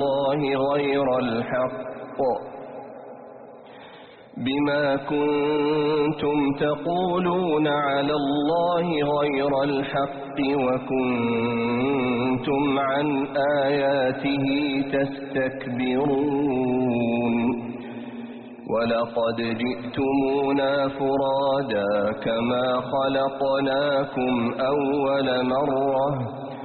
الله غير الحق بما كنتم تقولون على الله غير الحق وكنتم عن آياته تستكبرون ولقد جئتمونا فرادا كما خلقناكم أول مرة